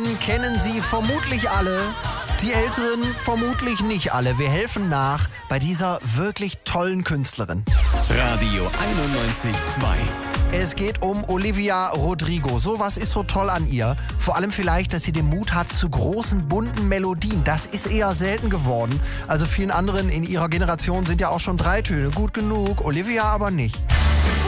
Jüngeren kennen sie vermutlich alle, die Älteren vermutlich nicht alle. Wir helfen nach bei dieser wirklich tollen Künstlerin. Radio 91.2. Es geht um Olivia Rodrigo. So was ist so toll an ihr. Vor allem vielleicht, dass sie den Mut hat zu großen, bunten Melodien. Das ist eher selten geworden. Also vielen anderen in ihrer Generation sind ja auch schon 3 Töne gut genug. Olivia aber nicht.